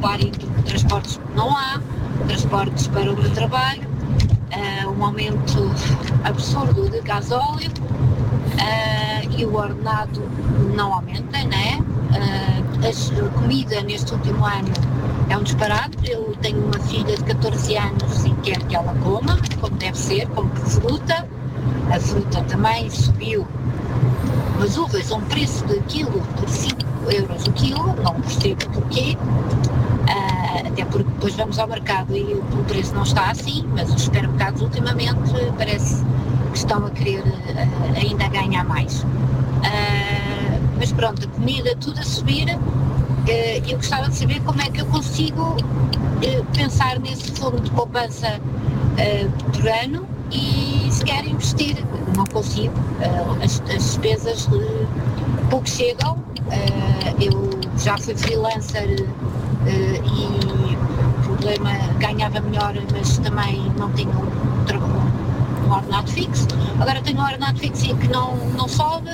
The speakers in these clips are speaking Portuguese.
preocuparem porque transportes não há, transportes para o meu trabalho, um aumento absurdo de gasóleo e o ordenado não aumenta, não é? A comida neste último ano é um disparate. Eu tenho uma filha de 14 anos e quero que ela coma, como deve ser, como fruta. A fruta também subiu. As uvas a um preço de quilo por 5 euros o quilo, não percebo porquê, até porque depois vamos ao mercado e o preço não está assim, mas os supermercados ultimamente parece que estão a querer ainda ganhar mais. Mas pronto, a comida tudo a subir, eu gostava de saber como é que eu consigo pensar nesse fundo de poupança por ano e se quer investir. Não consigo, as despesas pouco chegam, eu já fui freelancer e o problema, ganhava melhor, mas também não tinha um ordenado fixo. Agora tenho um ordenado fixo e que não sobe,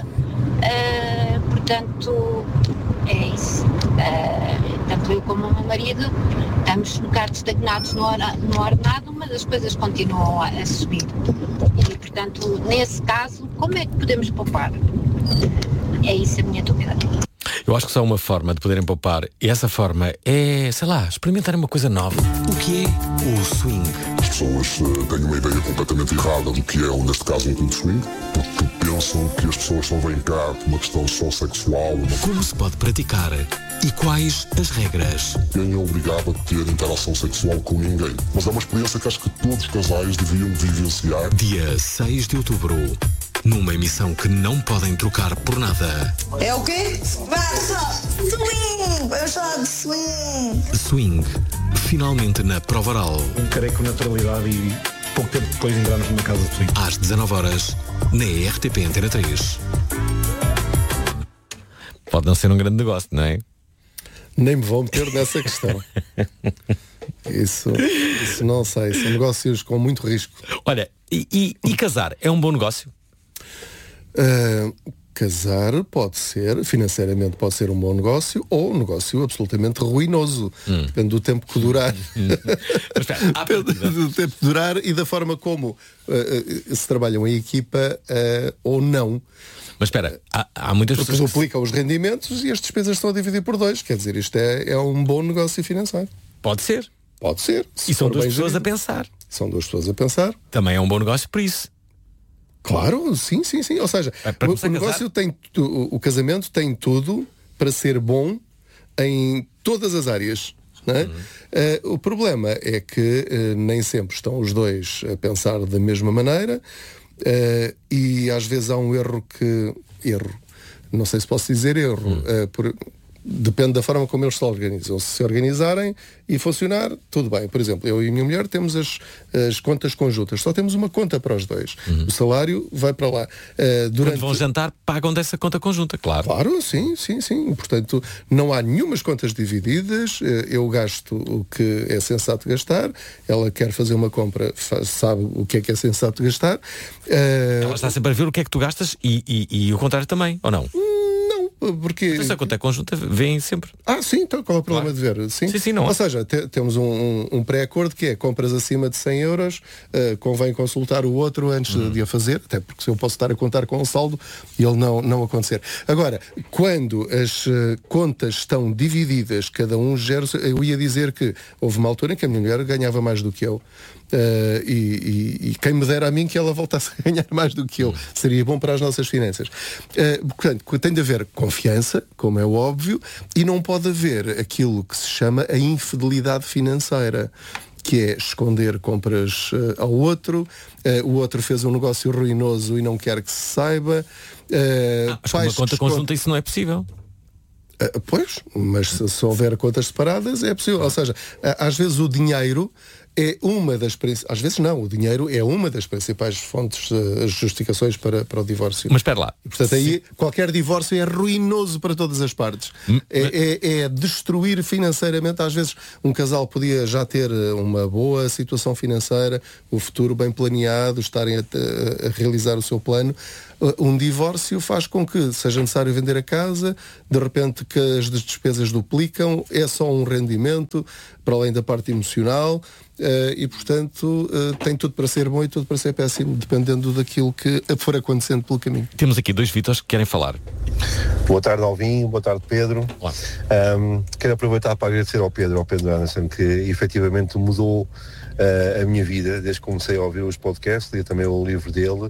portanto é isso. Tanto eu como o meu marido estamos um bocado estagnados no ordenado, mas as coisas continuam a subir. E, portanto, nesse caso, como é que podemos poupar? É isso a minha dúvida. Eu acho que só há uma forma de poderem poupar, e essa forma é, sei lá, experimentarem uma coisa nova. O que é o swing? As pessoas têm uma ideia completamente errada do que é, neste caso, um clube de swing, porque pensam que as pessoas só vêm cá por uma questão só sexual. Como se pode praticar e quais as regras? Ninguém é obrigado a ter interação sexual com ninguém, mas é uma experiência que acho que todos os casais deviam vivenciar. Dia 6 de outubro, numa emissão que não podem trocar por nada. É o quê? Vai, swing! Vamos falar de swing! Swing, finalmente na Provaral. Encarei com naturalidade e pouco tempo depois entramos numa casa de swing. Às 19h, na RTP Antena 3. Pode não ser um grande negócio, não é? Nem me vou meter nessa questão. Isso não sei, são negócios com muito risco. Olha, e casar é um bom negócio? Casar pode ser, financeiramente pode ser um bom negócio ou um negócio absolutamente ruinoso. Depende do tempo que durar. Depende do tempo que durar e da forma como se trabalham em equipa ou não. Mas espera, há muitas pessoas que duplicam os rendimentos e as despesas estão a dividir por 2. Quer dizer, isto é um bom negócio financeiro. Pode ser. Pode ser. E são duas pessoas a pensar. São duas pessoas a pensar. Também é um bom negócio por isso. Claro, sim. Ou seja, o negócio tem, o casamento tem tudo para ser bom em todas as áreas. Não é? O problema é que nem sempre estão os dois a pensar da mesma maneira e às vezes há um erro, não sei se posso dizer erro, depende da forma como eles se organizam. Se organizarem e funcionar, tudo bem. Por exemplo, eu e a minha mulher temos as contas conjuntas. Só temos uma conta para os dois. O salário vai para lá. Quando vão jantar, pagam dessa conta conjunta, claro. Claro, sim. Portanto, não há nenhumas contas divididas. Eu gasto o que é sensato gastar. Ela quer fazer uma compra, sabe o que é sensato gastar. Ela está sempre a ver o que é que tu gastas e o contrário também, ou não? Porque se a conta é conjunta, vêm sempre. Sim, então qual é o problema de ver? Sim, não. Ou seja, temos um pré-acordo que é compras acima de 100 euros, convém consultar o outro antes de a fazer, até porque se eu posso estar a contar com um saldo e ele não acontecer. Agora, quando as contas estão divididas, cada um gera, eu ia dizer que houve uma altura em que a minha mulher ganhava mais do que eu. E quem me dera a mim que ela voltasse a ganhar mais do que eu, seria bom para as nossas finanças. Portanto, tem de haver confiança, como é óbvio, e não pode haver aquilo que se chama a infidelidade financeira, que é esconder compras ao outro, o outro fez um negócio ruinoso e não quer que se saiba. Uma conta conjunta isso não é possível. Pois, mas se houver contas separadas é possível. Ou seja, às vezes o dinheiro é uma das às vezes não, o dinheiro é uma das principais fontes, justificações para o divórcio. Mas espera lá. E, portanto, aí qualquer divórcio é ruinoso para todas as partes. É destruir financeiramente. Às vezes um casal podia já ter uma boa situação financeira, o futuro bem planeado, estarem a realizar o seu plano. Um divórcio faz com que seja necessário vender a casa, de repente que as despesas duplicam, é só um rendimento, para além da parte emocional, e portanto tem tudo para ser bom e tudo para ser péssimo, dependendo daquilo que for acontecendo pelo caminho. Temos aqui 2 Vítores que querem falar. Boa tarde, Alvin, boa tarde, Pedro. Olá. Quero aproveitar para agradecer ao Pedro Anderson, que efetivamente mudou a minha vida desde que comecei a ouvir os podcasts e também o livro dele.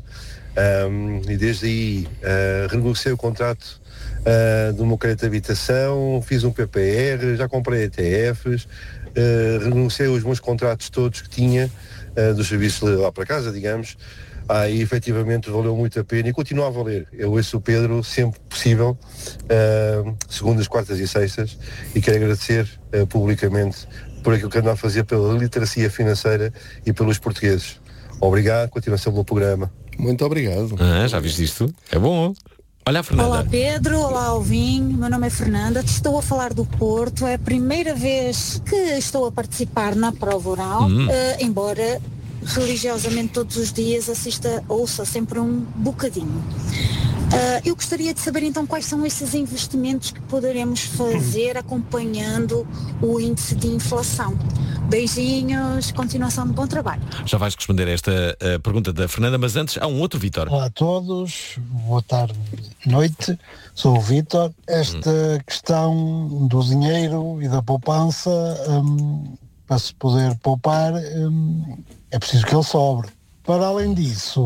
E desde aí renegociei o contrato do meu crédito de habitação, fiz um PPR, já comprei ETFs, renegociei os meus contratos todos que tinha dos serviços lá para casa, digamos, e efetivamente valeu muito a pena e continua a valer. Eu ouço o Pedro sempre possível, segundas, quartas e sextas, e quero agradecer publicamente por aquilo que anda a fazer pela literacia financeira e pelos portugueses. Obrigado, continuação pelo programa. Muito obrigado. Já viste isto? É bom. Olha a Fernanda. Olá Pedro, olá Alvin, meu nome é Fernanda, estou a falar do Porto, é a primeira vez que estou a participar na prova oral, embora religiosamente todos os dias ouça sempre um bocadinho. Eu gostaria de saber então quais são esses investimentos que poderemos fazer acompanhando o índice de inflação. Beijinhos, continuação de bom trabalho. Já vais responder a esta pergunta da Fernanda, mas antes há um outro Vítor. Olá a todos, boa tarde, noite, sou o Vítor. Esta questão do dinheiro e da poupança, para se poder poupar, é preciso que ele sobre. Para além disso,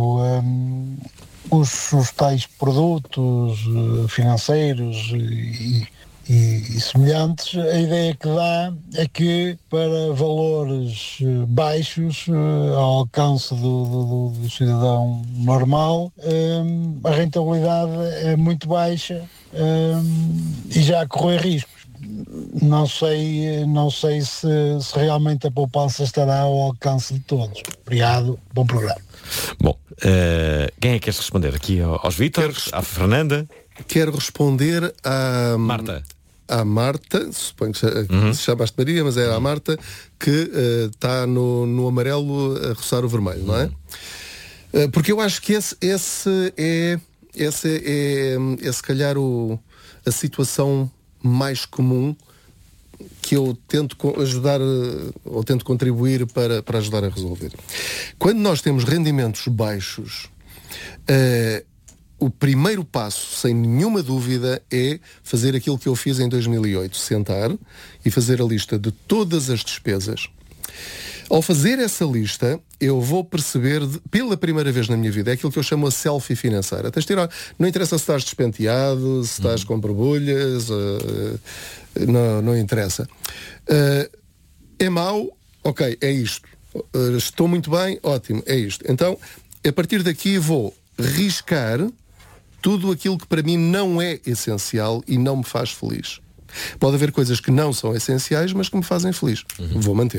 os tais produtos financeiros e semelhantes, a ideia que dá é que para valores baixos, ao alcance do cidadão normal, a rentabilidade é muito baixa e já a correr riscos. Não sei se realmente a poupança estará ao alcance de todos. Obrigado, bom programa. Bom, quem é que queres responder? Aqui aos Vítores, à Fernanda? Quero responder à Marta. À Marta, suponho que se chamaste Maria, mas era a Marta, que está no amarelo a roçar o vermelho, não é? Porque eu acho que esse é se calhar a situação mais comum que eu tento ajudar ou tento contribuir para ajudar a resolver. Quando nós temos rendimentos baixos, o primeiro passo, sem nenhuma dúvida, é fazer aquilo que eu fiz em 2008, sentar e fazer a lista de todas as despesas. Ao fazer essa lista, eu vou perceber, pela primeira vez na minha vida, é aquilo que eu chamo a selfie financeira. Não interessa se estás despenteado, se estás com borbulhas, não interessa. É mau? Ok, é isto. Estou muito bem? Ótimo, é isto. Então, a partir daqui vou riscar tudo aquilo que para mim não é essencial e não me faz feliz. Pode haver coisas que não são essenciais, mas que me fazem feliz. Vou manter.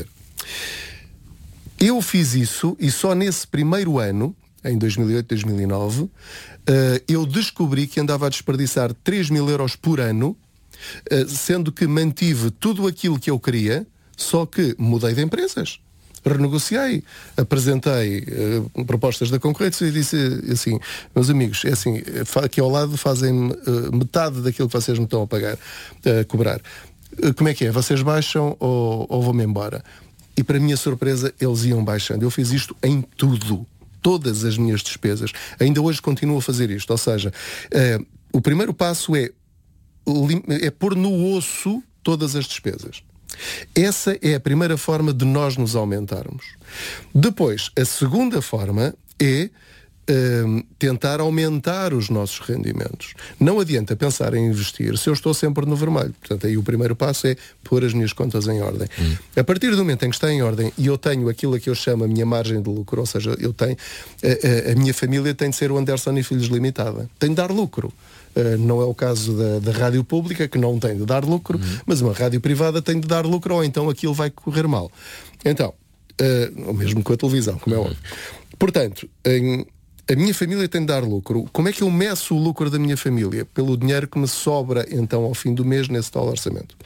Eu fiz isso e só nesse primeiro ano, em 2008, 2009, eu descobri que andava a desperdiçar 3.000 euros por ano, sendo que mantive tudo aquilo que eu queria, só que mudei de empresas. Renegociei, apresentei propostas da concorrência e disse assim: meus amigos, é assim, aqui ao lado fazem metade daquilo que vocês me estão a cobrar. Como é que é? Vocês baixam ou vão-me embora? E para minha surpresa eles iam baixando. Eu fiz isto em tudo, todas as minhas despesas. Ainda hoje continuo a fazer isto. Ou seja, o primeiro passo é pôr no osso todas as despesas. Essa é a primeira forma de nós nos aumentarmos. Depois, a segunda forma é tentar aumentar os nossos rendimentos. Não adianta pensar em investir se eu estou sempre no vermelho. Portanto, aí o primeiro passo é pôr as minhas contas em ordem. A partir do momento em que está em ordem e eu tenho aquilo que eu chamo a minha margem de lucro, ou seja, eu tenho a minha família tem de ser o Anderson e Filhos Limitada. Tem de dar lucro. Não é o caso da rádio pública, que não tem de dar lucro, mas uma rádio privada tem de dar lucro, ou então aquilo vai correr mal. Então, ou mesmo com a televisão, como é óbvio. Portanto, a minha família tem de dar lucro. Como é que eu meço o lucro da minha família? Pelo dinheiro que me sobra, então, ao fim do mês, nesse tal orçamento.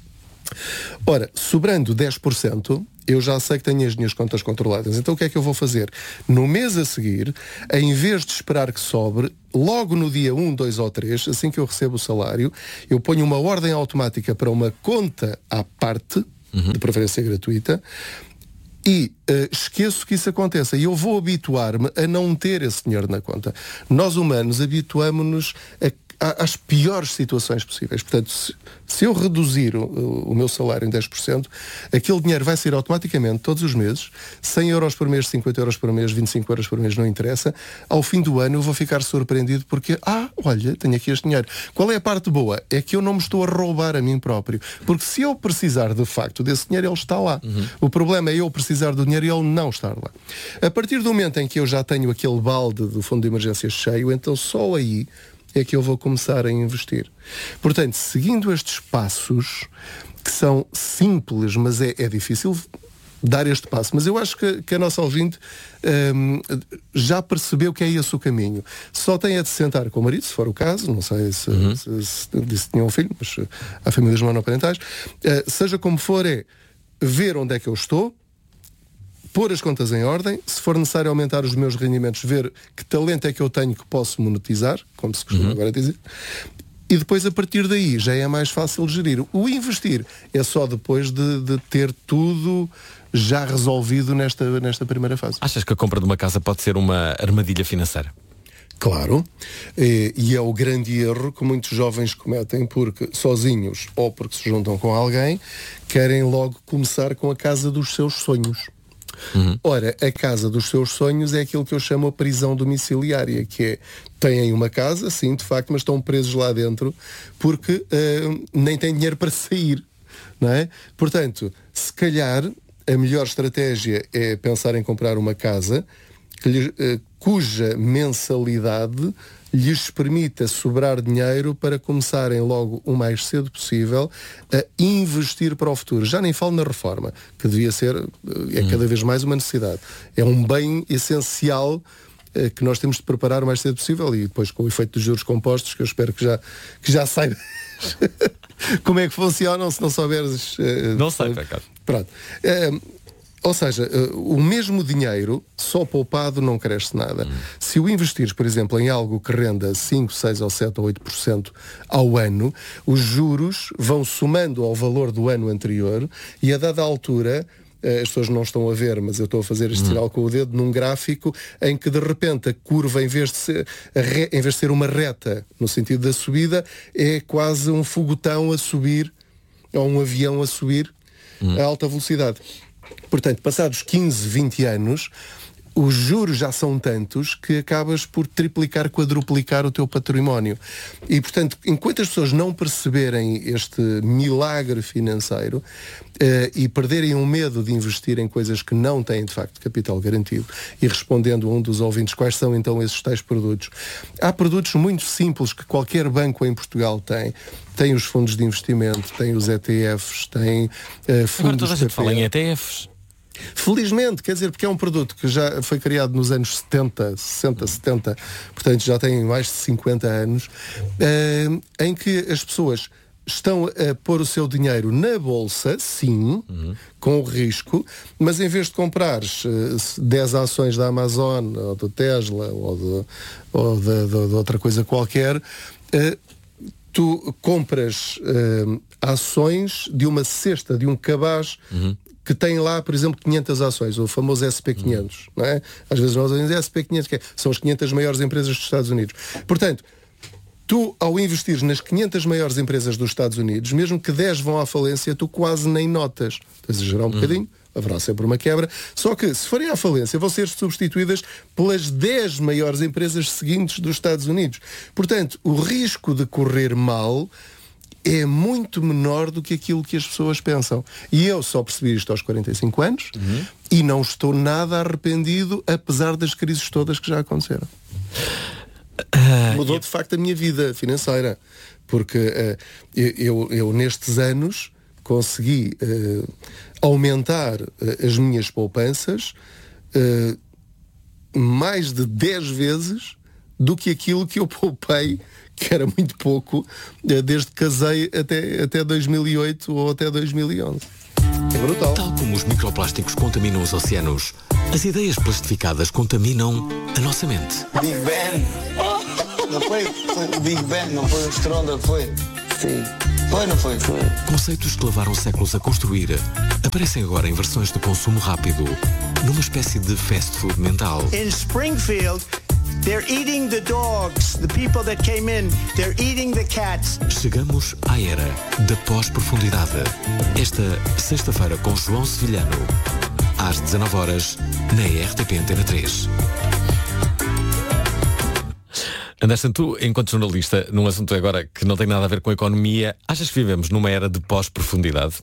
Ora, sobrando 10%, eu já sei que tenho as minhas contas controladas. Então o que é que eu vou fazer? No mês a seguir, em vez de esperar que sobre, logo no dia 1, 2 ou 3, assim que eu recebo o salário, eu ponho uma ordem automática para uma conta à parte, de preferência gratuita, e esqueço que isso aconteça. E eu vou habituar-me a não ter esse dinheiro na conta. Nós humanos habituamos-nos às piores situações possíveis. Portanto, se eu reduzir o meu salário em 10%, aquele dinheiro vai sair automaticamente todos os meses, 100 euros por mês, 50 euros por mês, 25 euros por mês, não interessa. Ao fim do ano eu vou ficar surpreendido porque, olha, tenho aqui este dinheiro. Qual é a parte boa? É que eu não me estou a roubar a mim próprio. Porque se eu precisar de facto desse dinheiro, ele está lá. O problema é eu precisar do dinheiro e ele não estar lá. A partir do momento em que eu já tenho aquele balde do fundo de emergência cheio, então só aí é que eu vou começar a investir. Portanto, seguindo estes passos, que são simples, mas é difícil dar este passo, mas eu acho que a nossa ouvinte já percebeu que é esse o caminho. Só tem a de sentar com o marido, se for o caso, não sei se tinha um filho, mas há famílias monoparentais, seja como for, é ver onde é que eu estou, pôr as contas em ordem, se for necessário aumentar os meus rendimentos, ver que talento é que eu tenho que posso monetizar, como se costuma agora dizer, e depois a partir daí já é mais fácil gerir. O investir é só depois de ter tudo já resolvido nesta primeira fase. Achas que a compra de uma casa pode ser uma armadilha financeira? Claro, e é o grande erro que muitos jovens cometem porque sozinhos ou porque se juntam com alguém, querem logo começar com a casa dos seus sonhos. Ora, a casa dos seus sonhos é aquilo que eu chamo a prisão domiciliária, que é, têm uma casa, sim, de facto, mas estão presos lá dentro porque nem têm dinheiro para sair, não é? Portanto, se calhar a melhor estratégia é pensar em comprar uma casa cuja mensalidade lhes permita sobrar dinheiro para começarem logo o mais cedo possível a investir para o futuro. Já nem falo na reforma, que devia ser, cada vez mais uma necessidade. É um bem essencial que nós temos de preparar o mais cedo possível e depois com o efeito dos juros compostos, que eu espero que já saiba como é que funcionam, se não souberes... não sei, por acaso. Pronto. Ou seja, o mesmo dinheiro, só poupado, não cresce nada. Se o investires, por exemplo, em algo que renda 5, 6 ou 7 ou 8% ao ano, os juros vão somando ao valor do ano anterior e a dada altura, as pessoas não estão a ver, mas eu estou a fazer este sinal com o dedo num gráfico em que de repente a curva, em vez de ser uma reta no sentido da subida, é quase um foguetão a subir, ou um avião a subir a alta velocidade. Portanto, passados 15, 20 anos, os juros já são tantos que acabas por triplicar, quadruplicar o teu património. E, portanto, enquanto as pessoas não perceberem este milagre financeiro e perderem o medo de investir em coisas que não têm, de facto, capital garantido, e respondendo a um dos ouvintes quais são então esses tais produtos, há produtos muito simples que qualquer banco em Portugal tem. Tem os fundos de investimento, tem os ETFs, tem fundos... Agora toda a gente fala em ETFs. Felizmente, quer dizer, porque é um produto que já foi criado nos anos 70, 60, 70, portanto já tem mais de 50 anos, em que as pessoas estão a pôr o seu dinheiro na bolsa, sim, com o risco, mas em vez de comprares 10 ações da Amazon, ou do Tesla, ou de outra coisa qualquer, tu compras ações de uma cesta, de um cabaz que tem lá, por exemplo, 500 ações, o famoso SP500, não é? Às vezes nós dizemos SP500, que são as 500 maiores empresas dos Estados Unidos. Portanto, tu, ao investir nas 500 maiores empresas dos Estados Unidos, mesmo que 10 vão à falência, tu quase nem notas. Estás a exagerar um bocadinho, haverá sempre uma quebra. Só que, se forem à falência, vão ser substituídas pelas 10 maiores empresas seguintes dos Estados Unidos. Portanto, o risco de correr mal é muito menor do que aquilo que as pessoas pensam. E eu só percebi isto aos 45 anos e não estou nada arrependido, apesar das crises todas que já aconteceram. Mudou de facto a minha vida financeira, porque eu nestes anos consegui aumentar as minhas poupanças mais de 10 vezes do que aquilo que eu poupei, que era muito pouco, desde que casei até 2008 ou até 2011. É brutal. Tal como os microplásticos contaminam os oceanos, as ideias plastificadas contaminam a nossa mente. Big Ben. Não foi o Big Ben, não foi o estrondo, foi? Sim. Foi, não foi? Foi. Conceitos que levaram séculos a construir aparecem agora em versões de consumo rápido, numa espécie de fast food mental. In Springfield, they're eating the dogs. The people that came in, they're eating the cats. Chegamos à era da pós-profundidade. Esta sexta-feira com João Sevilhano, às 19h, na RTP Antena 3. Anderson, tu, enquanto jornalista, num assunto agora que não tem nada a ver com a economia, achas que vivemos numa era de pós-profundidade?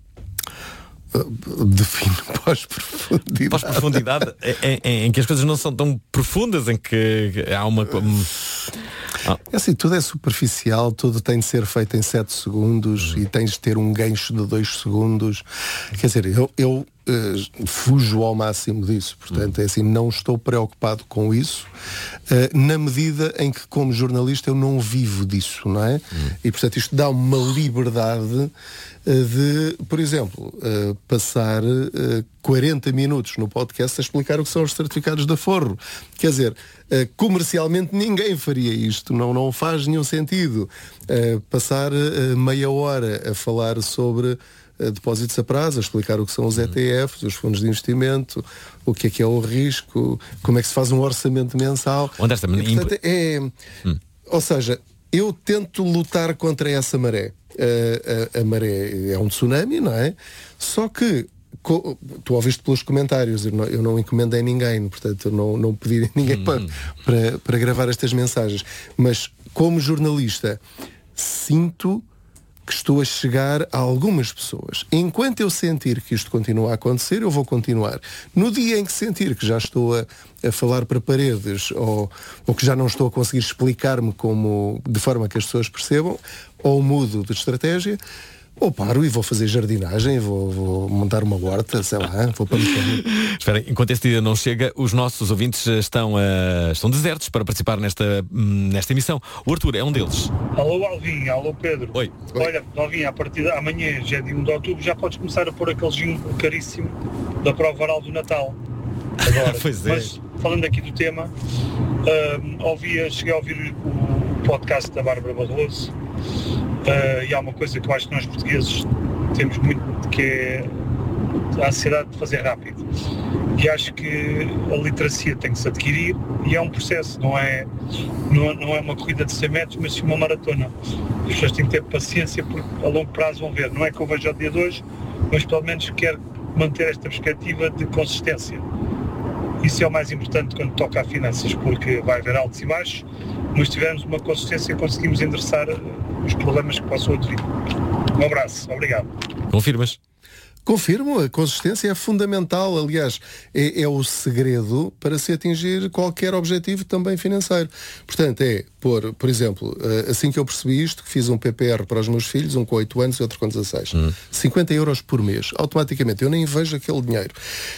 Defino pós-profundidade. Pós-profundidade em que as coisas não são tão profundas, em que há uma... É assim, tudo é superficial, tudo tem de ser feito em 7 segundos e tens de ter um gancho de 2 segundos. Quer dizer, eu fujo ao máximo disso. Portanto, é assim, não estou preocupado com isso, na medida em que, como jornalista, eu não vivo disso, não é? E, portanto, isto dá uma liberdade de, por exemplo, passar 40 minutos no podcast a explicar o que são os certificados de aforro. Quer dizer, comercialmente ninguém faria isto, não faz nenhum sentido. Passar meia hora a falar sobre depósitos a prazo, a explicar o que são os ETFs, os fundos de investimento, o que é o risco, como é que se faz um orçamento mensal. Ou seja, eu tento lutar contra essa maré. A maré é um tsunami, não é? Só que tu ouviste pelos comentários, eu não encomendei ninguém, portanto eu não pedi a ninguém para gravar estas mensagens, mas como jornalista sinto que estou a chegar a algumas pessoas. Enquanto eu sentir que isto continua a acontecer, eu vou continuar. No dia em que sentir que já estou a falar para paredes ou que já não estou a conseguir explicar-me de forma que as pessoas percebam, ou mudo de estratégia, ou paro e vou fazer jardinagem, vou montar uma horta, sei lá, vou para o Espera, enquanto esse dia não chega, os nossos ouvintes estão desertos para participar nesta emissão. O Arthur é um deles. Alô Alvin, alô Pedro. Oi. Olha, Alvin, a partir de amanhã, já é dia 1 de outubro, já podes começar a pôr aquele jingle caríssimo da prova oral do Natal. Agora, pois é. Mas, falando aqui do tema, cheguei a ouvir o podcast da Bárbara Barroso. E há uma coisa que eu acho que nós portugueses temos muito, que é a ansiedade de fazer rápido. E acho que a literacia tem que se adquirir e é um processo, não é uma corrida de 100 metros, mas sim uma maratona. As pessoas têm que ter paciência porque a longo prazo vão ver. Não é que eu vejo ao dia de hoje, mas pelo menos quero manter esta perspectiva de consistência. Isso é o mais importante quando toca a finanças, porque vai haver altos e baixos, mas se tivermos uma consistência conseguimos endereçar os problemas que possam advir. Um abraço, obrigado. Confirmas? Confirmo, a consistência é fundamental, aliás, é o segredo para se atingir qualquer objetivo também financeiro. Portanto, por exemplo, assim que eu percebi isto, que fiz um PPR para os meus filhos, um com 8 anos e outro com 16, 50 euros por mês, automaticamente, eu nem vejo aquele dinheiro.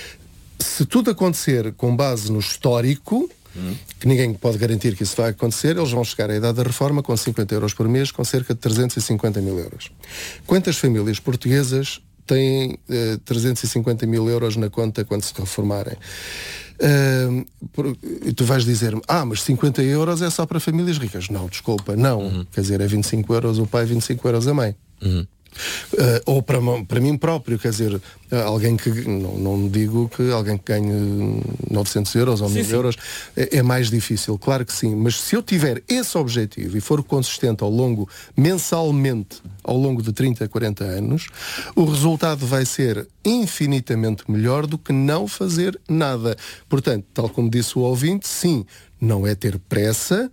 Se tudo acontecer com base no histórico, que ninguém pode garantir que isso vai acontecer, eles vão chegar à idade da reforma com 50 euros por mês, com cerca de 350 mil euros. Quantas famílias portuguesas têm 350 mil euros na conta quando se reformarem? Tu vais dizer-me, mas 50 euros é só para famílias ricas. Não, desculpa, não. Quer dizer, é 25 euros o pai, 25 euros a mãe. Ou para mim próprio, quer dizer, alguém que, não digo que alguém que ganhe 900 euros ou 1000 euros é mais difícil, claro que sim, mas se eu tiver esse objetivo e for consistente mensalmente ao longo de 30 a 40 anos, o resultado vai ser infinitamente melhor do que não fazer nada. Portanto, tal como disse o ouvinte, sim, não é ter pressa,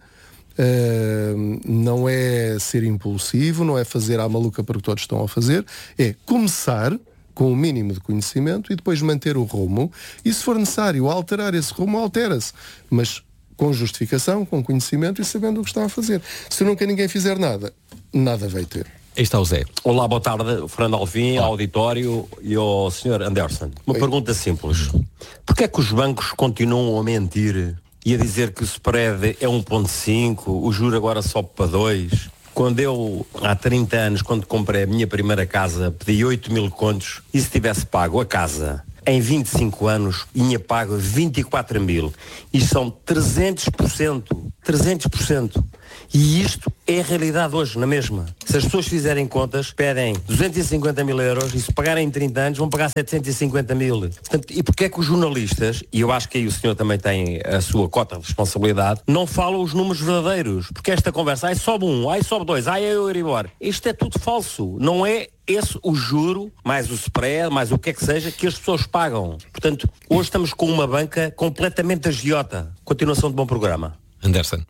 não é ser impulsivo, não é fazer à maluca para o que todos estão a fazer, é começar com o mínimo de conhecimento e depois manter o rumo, e se for necessário alterar esse rumo, altera-se, mas com justificação, com conhecimento e sabendo o que está a fazer. Se nunca ninguém fizer nada, nada vai ter. Aí está o Zé. Olá, boa tarde, Fernando Alvim, ao auditório e ao Sr. Anderson. Uma pergunta simples. Porquê é que os bancos continuam a mentir e a dizer que o spread é 1.5, o juro agora sobe para 2? Quando eu, há 30 anos, quando comprei a minha primeira casa, pedi 8 mil contos e se tivesse pago a casa em 25 anos, tinha pago 24 mil. E são 300%. 300%. E isto é a realidade hoje, na mesma. Se as pessoas fizerem contas, pedem 250 mil euros e se pagarem em 30 anos vão pagar 750 mil. Portanto, e porquê é que os jornalistas, e eu acho que aí o senhor também tem a sua cota de responsabilidade, não falam os números verdadeiros? Porque esta conversa, ai sobe 1, ai sobe 2, ai é o Euribor. Isto é tudo falso. Não é esse o juro, mais o spread, mais o que é que seja, que as pessoas pagam. Portanto, hoje estamos com uma banca completamente agiota. Continuação de bom programa. Anderson.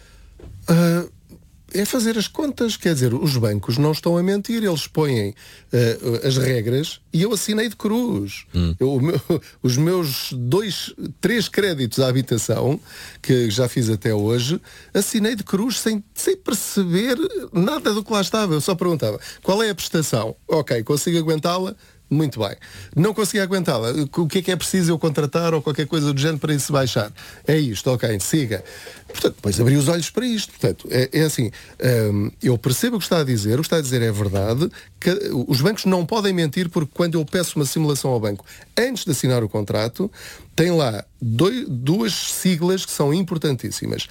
É fazer as contas, quer dizer, os bancos não estão a mentir, eles põem as regras e eu assinei de cruz. Os meus 3 créditos à habitação, que já fiz até hoje, assinei de cruz sem perceber nada do que lá estava. Eu só perguntava, qual é a prestação? Ok, consigo aguentá-la? Muito bem. Não consegui aguentá-la. O que é preciso eu contratar ou qualquer coisa do género para isso baixar? É isto, ok, siga. Portanto, depois abri os olhos para isto. Portanto, é assim, eu percebo o que está a dizer é verdade, que os bancos não podem mentir porque quando eu peço uma simulação ao banco antes de assinar o contrato, tem lá duas siglas que são importantíssimas.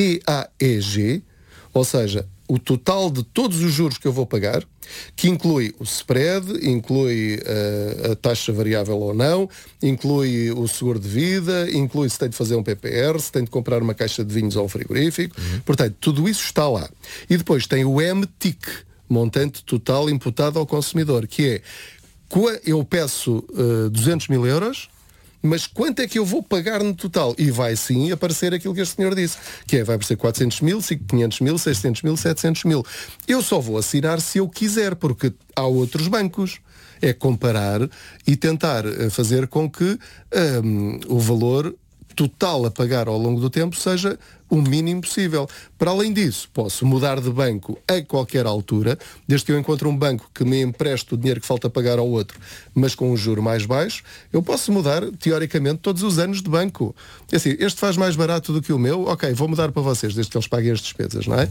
TAEG, ou seja, o total de todos os juros que eu vou pagar, que inclui o spread, inclui a taxa variável ou não, inclui o seguro de vida, inclui se tem de fazer um PPR, se tem de comprar uma caixa de vinhos ou um frigorífico. Portanto, tudo isso está lá. E depois tem o MTIC, montante total imputado ao consumidor, que é, eu peço 200 mil euros, mas quanto é que eu vou pagar no total? E vai sim aparecer aquilo que este senhor disse, que vai aparecer 400 mil, 500 mil, 600 mil, 700 mil. Eu só vou assinar se eu quiser, porque há outros bancos. É comparar e tentar fazer com que o valor total a pagar ao longo do tempo seja o mínimo possível. Para além disso, posso mudar de banco a qualquer altura, desde que eu encontre um banco que me empreste o dinheiro que falta pagar ao outro, mas com um juro mais baixo, eu posso mudar, teoricamente, todos os anos de banco. Assim, este faz mais barato do que o meu, ok, vou mudar para vocês, desde que eles paguem as despesas, não é?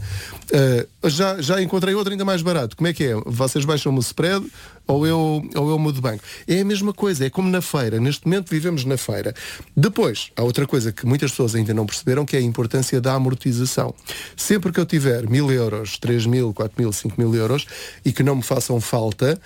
Já encontrei outro ainda mais barato. Como é que é? Vocês baixam-me o spread ou eu mudo de banco? É a mesma coisa, é como na feira. Neste momento vivemos na feira. Depois, há outra coisa que muitas pessoas ainda não perceberam, que é a importância da amortização. Sempre que eu tiver 1.000 euros, 3.000, 4.000, 5.000 euros e que não me façam falta,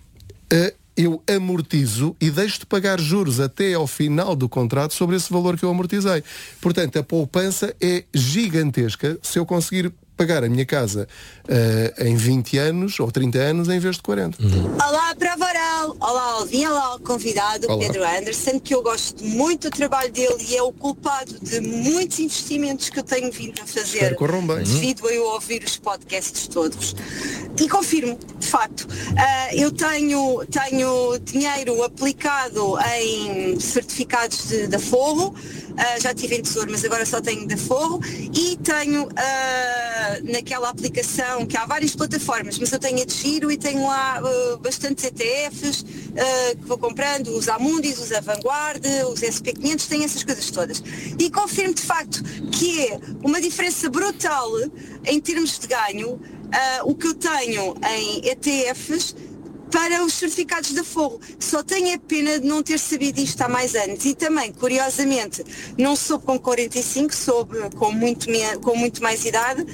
eu amortizo e deixo de pagar juros até ao final do contrato sobre esse valor que eu amortizei. Portanto, a poupança é gigantesca se eu conseguir pagar a minha casa em 20 anos ou 30 anos em vez de 40. Olá, Prova Oral. Olá, Alvin. Olá, convidado, olá. Pedro Anderson, que eu gosto muito do trabalho dele e é o culpado de muitos investimentos que eu tenho vindo a fazer devido a eu ouvir os podcasts todos. E confirmo, de facto, eu tenho dinheiro aplicado em certificados da Forro, já tive em Tesouro, mas agora só tenho da Forro, e tenho naquela aplicação, que há várias plataformas, mas eu tenho a de Giro e tenho lá bastantes ETFs que vou comprando, os Amundis, os Vanguard, os SP500, tenho essas coisas todas. E confirmo de facto que é uma diferença brutal em termos de ganho o que eu tenho em ETFs para os certificados da Forro. Só tenho a pena de não ter sabido isto há mais anos. E também, curiosamente, não soube com 45, soube com muito mais idade.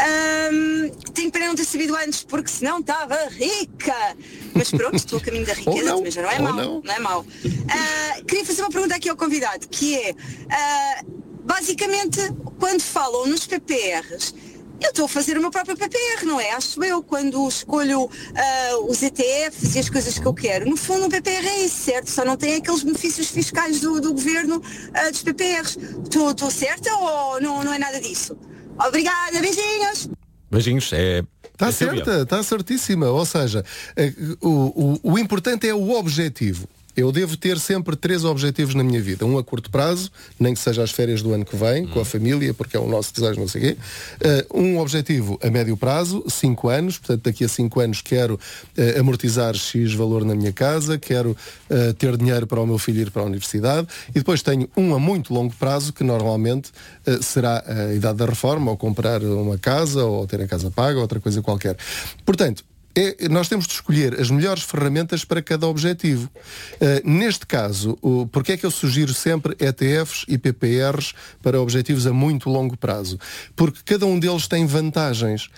Tenho pena de não ter sabido antes, porque senão estava rica. Mas pronto, estou a caminho da riqueza, mas já não é mau. Não é mau. Queria fazer uma pergunta aqui ao convidado, que é, basicamente, quando falam nos PPRs, eu estou a fazer o meu próprio PPR, não é? Acho eu, quando escolho os ETFs e as coisas que eu quero. No fundo, um PPR é isso, certo? Só não tem aqueles benefícios fiscais do governo dos PPRs. Estou certa ou não é nada disso? Obrigada, beijinhos! Beijinhos, Está certa, está certíssima. Ou seja, o importante é o objetivo. Eu devo ter sempre 3 objetivos na minha vida. Um a curto prazo, nem que seja as férias do ano que vem, com a família, porque é o nosso desejo, não sei o quê. Um objetivo a médio prazo, 5 anos, portanto daqui a 5 anos quero amortizar X valor na minha casa, quero ter dinheiro para o meu filho ir para a universidade, e depois tenho um a muito longo prazo, que normalmente será a idade da reforma, ou comprar uma casa, ou ter a casa paga, ou outra coisa qualquer. Portanto, nós temos de escolher as melhores ferramentas para cada objetivo. Neste caso, porque é que eu sugiro sempre ETFs e PPRs para objetivos a muito longo prazo? Porque cada um deles tem vantagens.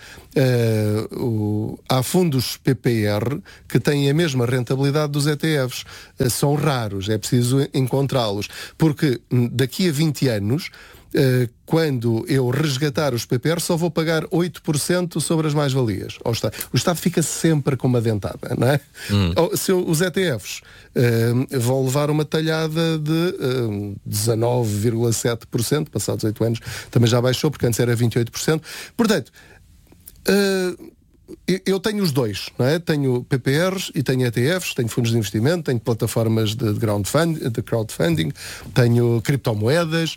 Há fundos PPR que têm a mesma rentabilidade dos ETFs. São raros, é preciso encontrá-los. Porque daqui a 20 anos, quando eu resgatar os PPR, só vou pagar 8% sobre as mais-valias ao Estado. O Estado fica sempre com uma dentada, não é? Os ETFs vão levar uma talhada de 19,7%, passados 8 anos também já baixou, porque antes era 28%. Portanto, eu tenho os dois, não é? Tenho PPRs e tenho ETFs, tenho fundos de investimento, tenho plataformas de crowdfunding, tenho criptomoedas,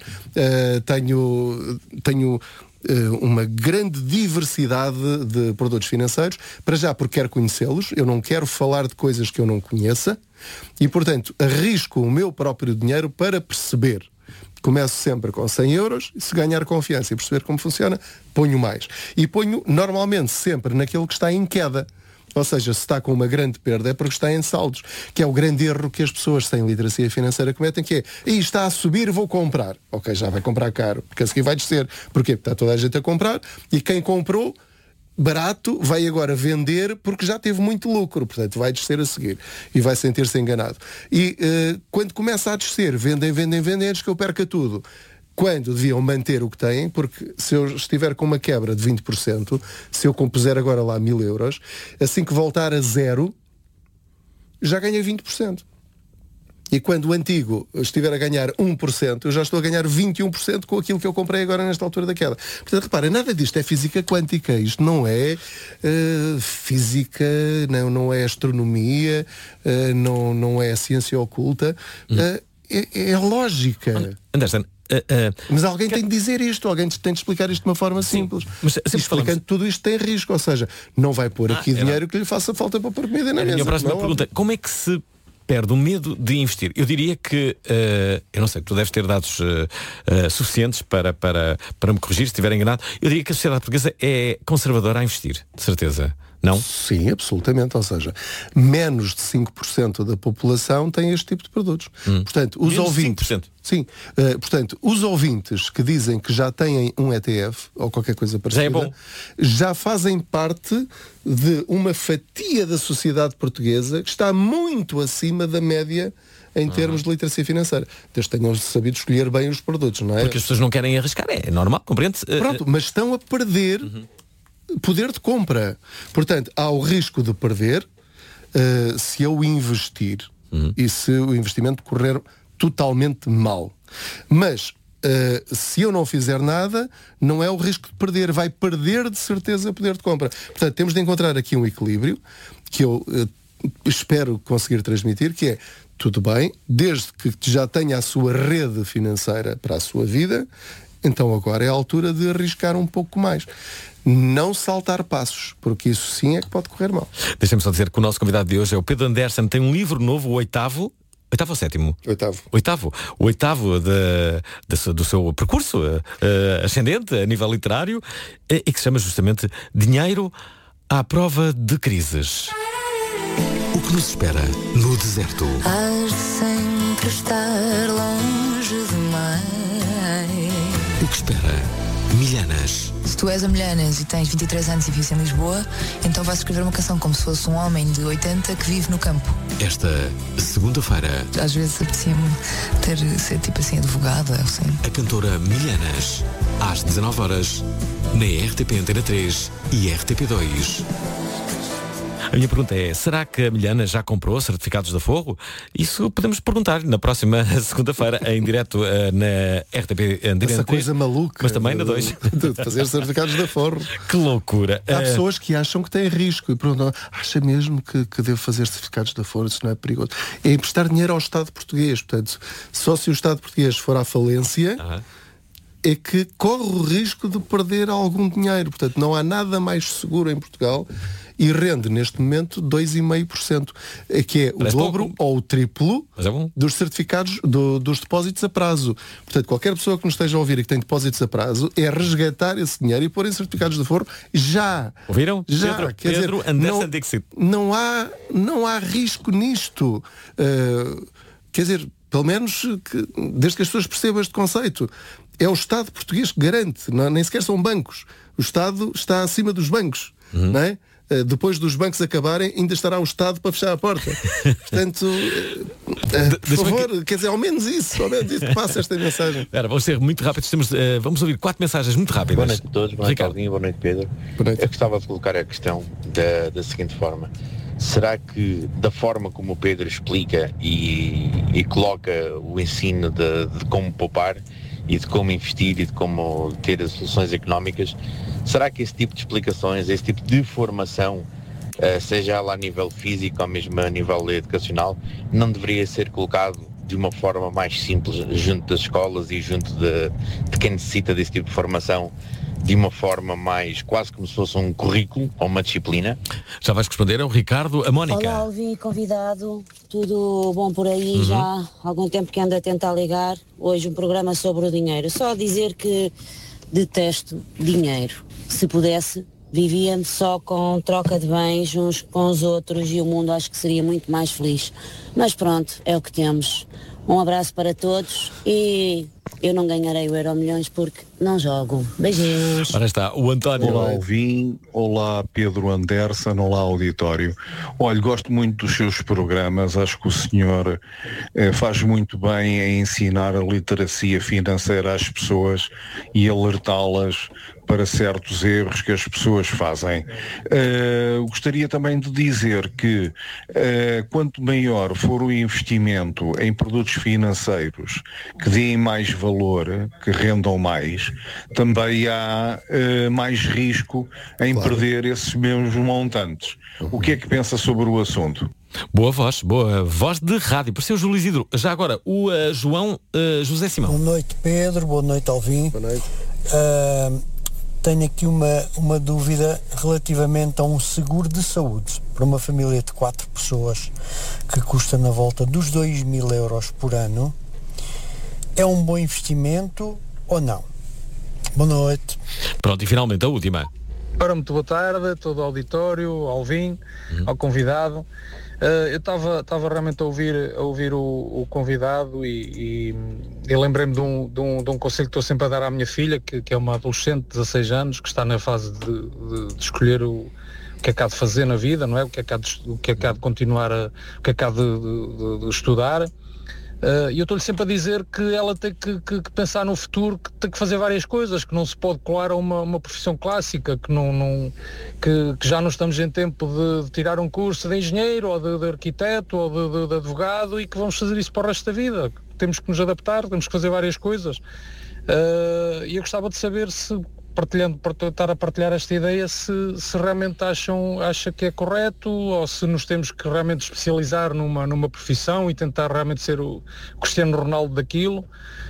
tenho uma grande diversidade de produtos financeiros, para já porque quero conhecê-los, eu não quero falar de coisas que eu não conheça e, portanto, arrisco o meu próprio dinheiro para perceber. Começo sempre com 100 euros, se ganhar confiança e perceber como funciona, ponho mais. E ponho normalmente sempre naquilo que está em queda. Ou seja, se está com uma grande perda é porque está em saldos, que é o grande erro que as pessoas sem literacia financeira cometem, que é, e está a subir, vou comprar. Ok, já vai comprar caro, porque a seguir vai descer. Porquê? Porque está toda a gente a comprar e quem comprou barato vai agora vender porque já teve muito lucro, portanto vai descer a seguir e vai sentir-se enganado. E quando começa a descer, vendem antes que eu perca tudo. Quando deviam manter o que têm, porque se eu estiver com uma quebra de 20%, se eu compuser agora lá 1.000 euros, assim que voltar a zero, já ganhei 20%. E quando o antigo estiver a ganhar 1%, eu já estou a ganhar 21% com aquilo que eu comprei agora nesta altura da queda. Portanto, repara, nada disto é física quântica. Isto não é física, não é astronomia, não é ciência oculta. É lógica. Anderson, mas alguém tem de dizer isto, alguém tem de explicar isto de uma forma simples. Mas explicando tudo isto tem risco, ou seja, não vai pôr aqui dinheiro que lhe faça falta para pôr comida na mesa. A minha próxima pergunta, como é que se perde o medo de investir? Eu diria que, eu não sei, tu deves ter dados suficientes para me corrigir se estiver enganado. Eu diria que a sociedade portuguesa é conservadora a investir, de certeza. Não? Sim, absolutamente. Ou seja, menos de 5% da população tem este tipo de produtos. Portanto, os ouvintes... 5%. Sim. Portanto, os ouvintes que dizem que já têm um ETF ou qualquer coisa parecida, já é bom. Já fazem parte de uma fatia da sociedade portuguesa que está muito acima da média em termos de literacia financeira. Desde que tenham sabido escolher bem os produtos, não é? Porque as pessoas não querem arriscar, é normal, compreende-se? Pronto, mas estão a perder poder de compra. Portanto, há o risco de perder se eu investir e se o investimento correr totalmente mal. Mas se eu não fizer nada, não é o risco de perder, vai perder de certeza o poder de compra. Portanto, temos de encontrar aqui um equilíbrio que eu espero conseguir transmitir, que é, tudo bem, desde que já tenha a sua rede financeira para a sua vida, então agora é a altura de arriscar um pouco mais. Não saltar passos, porque isso sim é que pode correr mal. Deixa-me só dizer que o nosso convidado de hoje é o Pedro Anderson, tem um livro novo, o oitavo ou sétimo? Oitavo. O oitavo do seu percurso ascendente a nível literário, e que se chama justamente Dinheiro à Prova de Crises. O que nos espera no deserto? Hás de sempre estar longe demais. O que espera Milhanas? Se tu és a Milhanas e tens 23 anos e vives em Lisboa, então vais escrever uma canção como se fosse um homem de 80 que vive no campo. Esta segunda-feira, às vezes apetecia-me ser tipo assim advogada, assim. A cantora Milhanas, às 19h, na RTP Antena 3 e RTP2. A minha pergunta é, será que a Milhana já comprou certificados de aforro? Isso podemos perguntar na próxima segunda-feira, em direto na RTP Antena 3. Essa coisa maluca. Mas também na 2. De fazer certificados de aforro. Que loucura. Há pessoas que acham que têm risco e perguntam, acha mesmo que devo fazer certificados de aforro? Isso não é perigoso? É emprestar dinheiro ao Estado português. Portanto, só se o Estado português for à falência... é que corre o risco de perder algum dinheiro. Portanto, não há nada mais seguro em Portugal e rende, neste momento, 2,5%, que é o dobro ou o triplo dos certificados, dos depósitos a prazo. Portanto, qualquer pessoa que nos esteja a ouvir e que tem depósitos a prazo, é resgatar esse dinheiro e pôr em certificados de aforro já. Ouviram? Já. Pedro Anderson Dixit. Não há risco nisto. Quer dizer, pelo menos desde que as pessoas percebam este conceito. É o Estado português que garante, nem sequer são bancos. O Estado está acima dos bancos, não é? Depois dos bancos acabarem, ainda estará o Estado para fechar a porta. Portanto, por favor, quer dizer, ao menos isso que passa esta mensagem. Vamos ser muito rápidos, vamos ouvir 4 mensagens muito rápidas. Boa noite a todos, boa noite Alvin, boa noite Pedro. Boa noite. Eu gostava de colocar a questão da seguinte forma. Será que da forma como o Pedro explica e coloca o ensino de como poupar e de como investir e de como ter soluções económicas, será que esse tipo de explicações, esse tipo de formação, seja ela a nível físico ou mesmo a nível educacional, não deveria ser colocado de uma forma mais simples junto das escolas e junto de quem necessita desse tipo de formação, de uma forma mais, quase como se fosse um currículo ou uma disciplina? Já vais responder ao Ricardo, a Mónica. Olá, Alvin, convidado. Tudo bom por aí? Já há algum tempo que ando a tentar ligar. Hoje um programa sobre o dinheiro. Só dizer que detesto dinheiro. Se pudesse, vivia só com troca de bens uns com os outros e o mundo acho que seria muito mais feliz. Mas pronto, é o que temos. Um abraço para todos e eu não ganharei o Euromilhões porque não jogo. Beijinhos. Ora está, o António. Olá Alvin, olá Pedro Anderson, olá auditório. Olha, gosto muito dos seus programas, acho que o senhor faz muito bem em ensinar a literacia financeira às pessoas e alertá-las para certos erros que as pessoas fazem. Gostaria também de dizer que quanto maior for o investimento em produtos financeiros que deem mais valor, que rendam mais, também há mais risco em perder esses mesmos montantes. O que é que pensa sobre o assunto? Boa voz de rádio, por ser o Júlio Isidro. Já agora, o João José Simão. Boa noite Pedro, boa noite Alvin. Boa noite. Tenho aqui uma dúvida relativamente a um seguro de saúde para uma família de 4 pessoas que custa na volta dos 2.000 euros por ano. É um bom investimento ou não? Boa noite. Pronto, e finalmente a última. Ora, muito boa tarde a todo o auditório, ao Alvin, ao convidado. Eu estava realmente a ouvir o convidado e lembrei-me de um conselho que estou sempre a dar à minha filha, que é uma adolescente de 16 anos, que está na fase de escolher o que é que há de fazer na vida, não é? O que é que há de continuar, o que é que há de estudar. E eu estou-lhe sempre a dizer que ela tem que pensar no futuro, que tem que fazer várias coisas, que não se pode colar a uma profissão clássica, que já não estamos em tempo de tirar um curso de engenheiro, ou de arquiteto, ou de advogado, e que vamos fazer isso para o resto da vida. Temos que nos adaptar, temos que fazer várias coisas. E eu gostava de saber se, para tentar a partilhar esta ideia, se realmente acha que é correto, ou se nos temos que realmente especializar numa profissão e tentar realmente ser o Cristiano Ronaldo daquilo.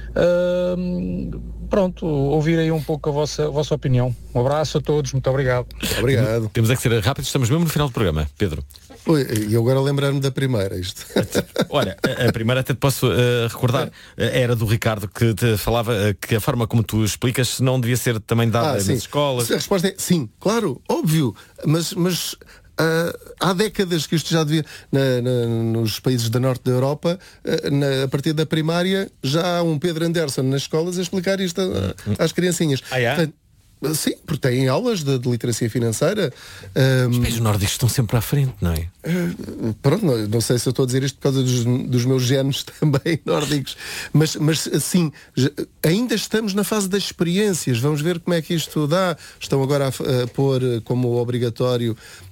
Pronto, ouvir aí um pouco a vossa opinião. Um abraço a todos, muito obrigado. Obrigado. Temos é que ser rápidos, estamos mesmo no final do programa, Pedro. E agora lembrar-me da primeira, isto. Olha, a primeira até te posso recordar, era do Ricardo, que te falava que a forma como tu explicas não devia ser também dada nas escolas. A resposta é sim, claro, óbvio, mas há décadas que isto já devia, nos países da norte da Europa, a partir da primária, já há um Pedro Anderson nas escolas a explicar isto às criancinhas. Portanto, sim, porque têm aulas de literacia financeira. Os países nórdicos estão sempre à frente, não é? Pronto, não sei se eu estou a dizer isto por causa dos meus genes também nórdicos, mas sim, ainda estamos na fase das experiências. Vamos ver como é que isto dá. Estão agora a pôr como obrigatório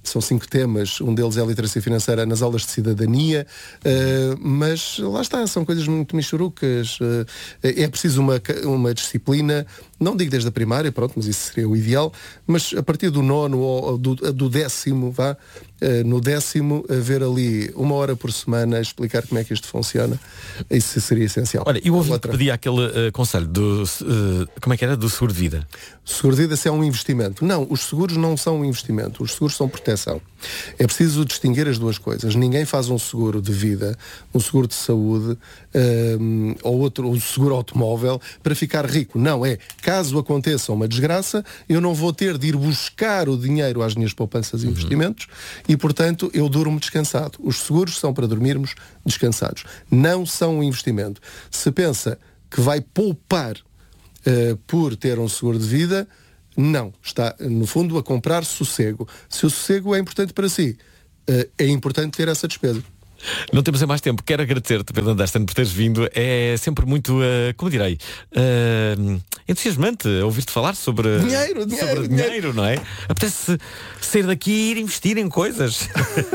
são 5 temas, um deles é a literacia financeira nas aulas de cidadania, mas lá está, são coisas muito michurucas. É preciso uma disciplina, não digo desde a primária, pronto, mas isso seria o ideal, mas a partir do 9º ou do 10º, no 10º, haver ali 1 hora por semana a explicar como é que isto funciona, isso seria essencial. Olha, eu ouvi pedir aquele conselho do, como é que era? Do seguro de vida. O seguro de vida é um investimento. Não, os seguros não são um investimento, os seguros são proteção. É preciso distinguir as duas coisas. Ninguém faz um seguro de vida, um seguro de saúde, ou um seguro automóvel para ficar rico. Não, caso aconteça uma desgraça, eu não vou ter de ir buscar o dinheiro às minhas poupanças e investimentos e, portanto, eu durmo descansado. Os seguros são para dormirmos descansados. Não são um investimento. Se pensa que vai poupar por ter um seguro de vida, não. Está, no fundo, a comprar sossego. Se o sossego é importante para si, é importante ter essa despesa. Não temos mais tempo. Quero agradecer-te, Pedro Anderson, por teres vindo. É sempre muito, como direi, entusiasmante ouvir-te falar sobre dinheiro, não é? Apetece sair daqui e ir investir em coisas.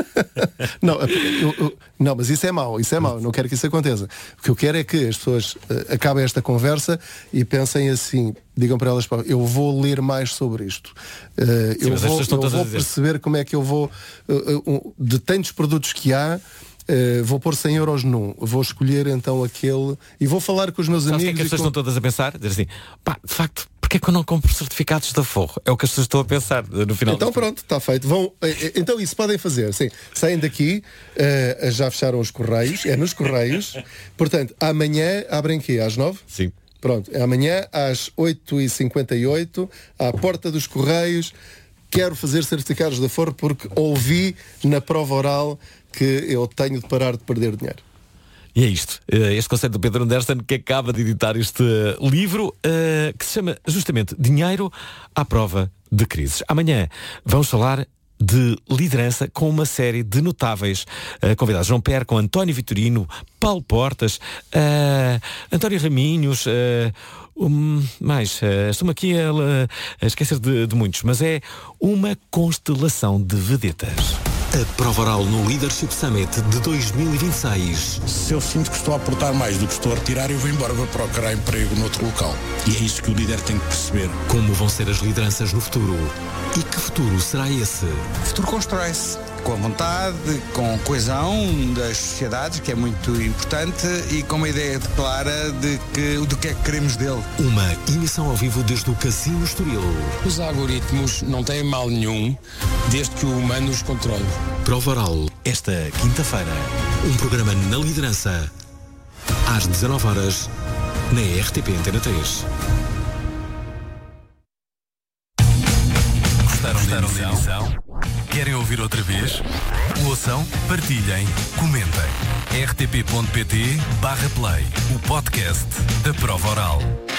Não, mas isso é mau. Não quero que isso aconteça. O que eu quero é que as pessoas acabem esta conversa e pensem assim, digam para elas, eu vou ler mais sobre isto. Eu vou perceber como é que eu vou, de tantos produtos que há, vou pôr 100 euros num, vou escolher então aquele e vou falar com os meus amigos. O que é que as pessoas estão todas a pensar? Dizer assim, de facto, porque é que eu não compro certificados da Forro? É o que as pessoas estão a pensar no final. Então pronto, está feito. Então isso podem fazer. Sim, saem daqui, já fecharam os correios, é nos correios. Portanto, amanhã abrem aqui às 9? Sim. Pronto, amanhã às 8h58, à porta dos correios. Quero fazer certificados da Forro porque ouvi na prova oral que eu tenho de parar de perder dinheiro. E é isto, este conceito do Pedro Anderson, que acaba de editar este livro que se chama justamente Dinheiro à Prova de Crises. Amanhã vamos falar de liderança com uma série de notáveis convidados. Não percam António Vitorino, Paulo Portas, António Raminhos, estou-me aqui a esquecer de muitos, mas é uma constelação de vedetas. A prova oral no Leadership Summit de 2026. Se eu sinto que estou a aportar mais do que estou a retirar, eu vou embora, vou procurar emprego noutro local. E é isso que o líder tem que perceber. Como vão ser as lideranças no futuro? E que futuro será esse? O futuro constrói-se com a vontade, com a coesão das sociedades, que é muito importante, e com uma ideia clara do que é que queremos dele. Uma emissão ao vivo desde o Casino Estoril. Os algoritmos não têm mal nenhum, desde que o humano os controle. Prova oral, esta quinta-feira. Um programa na liderança. Às 19h, na RTP Antena 3. Gostaram da emissão? Querem ouvir outra vez? Ouçam, partilhem, comentem. rtp.pt/play, o podcast da prova oral.